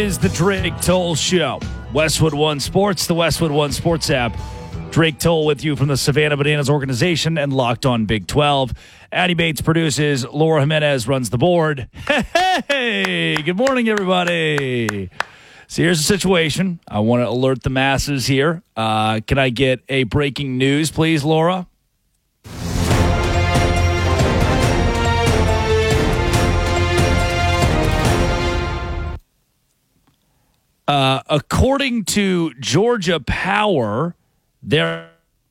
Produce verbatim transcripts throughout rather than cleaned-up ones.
is the Drake Toll Show. Westwood One Sports, the Westwood One Sports app. Drake Toll with you from the Savannah Bananas organization and Locked On Big twelve. Addie Bates produces. Laura Jimenez runs the board. Hey, good morning, everybody. So here's the situation. I want to alert the masses here. Uh, can I get a breaking news, please, Laura? Uh, according to Georgia Power, there.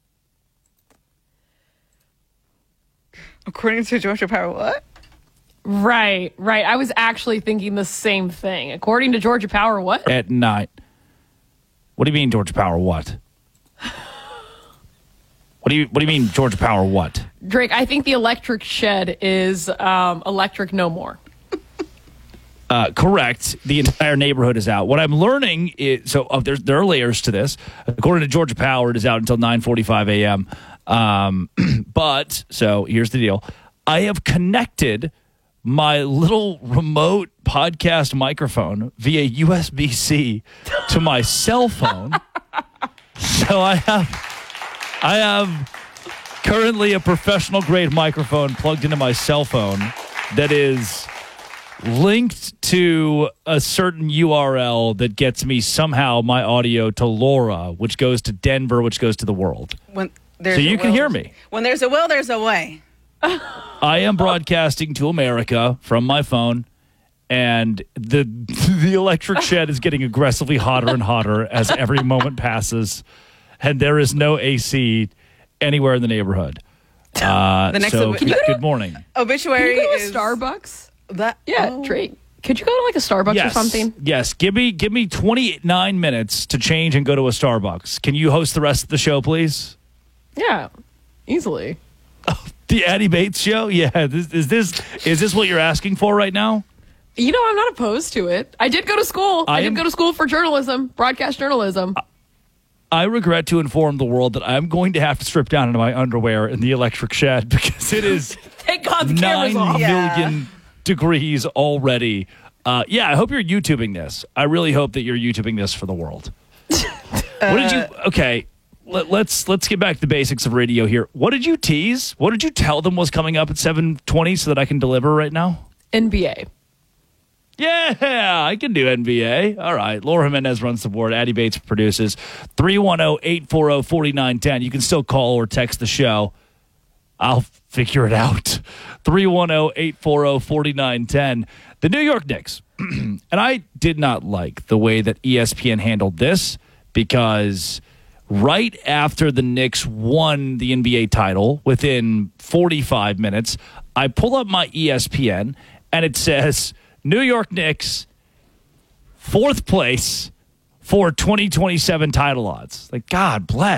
According to Georgia Power, what? Right, right. I was actually thinking the same thing. According to Georgia Power, what? At night. What do you mean, Georgia Power? What? What do you What do you mean, Georgia Power? What? Drake, I think the electric shed is um, electric no more. Uh, correct. The entire neighborhood is out. What I'm learning is, so uh, there's, there are layers to this. According to Georgia Power, it is out until nine forty-five a.m. Um, but, so here's the deal. I have connected my little remote podcast microphone via U S B C to my cell phone. So I have, I have currently a professional grade microphone plugged into my cell phone that is linked to a certain U R L that gets me somehow my audio to Laura, which goes to Denver, which goes to the world. When there's so you will, can hear me. When there's a will, there's a way. I am broadcasting to America from my phone, and the the electric shed is getting aggressively hotter and hotter as every moment passes, and there is no A C anywhere in the neighborhood. Uh, the next so, ob- good, good morning. Obituary Can you go to is Starbucks? That, Yeah, oh. Drake. Could you go to like a Starbucks yes, or something? Yes. Give me give me twenty-nine minutes to change and go to a Starbucks. Can you host the rest of the show, please? Yeah, easily. The Addie Bates Show? Yeah. This, is this is this what you're asking for right now? You know, I'm not opposed to it. I did go to school. I, I did am- go to school for journalism, broadcast journalism. I regret to inform the world that I'm going to have to strip down into my underwear in the electric shed because it is Thank God the nine camera's off. million Yeah. degrees already. Uh, yeah, I hope you're YouTubing this. I really hope that you're YouTubing this for the world. What did you? Okay, let, let's let's get back to the basics of radio here. What did you tease? What did you tell them was coming up at seven twenty so that I can deliver right now? N B A. Yeah, I can do N B A. All right. Laura Jimenez runs the board. Addie Bates produces. three one zero, eight four zero, four nine one zero. You can still call or text the show. I'll figure it out. three one zero, eight four zero, four nine one zero. The New York Knicks. And I did not like the way that E S P N handled this because right after the Knicks won the N B A title, within forty-five minutes, I pull up my E S P N and it says New York Knicks, fourth place for twenty twenty-seven title odds. Like, God bless.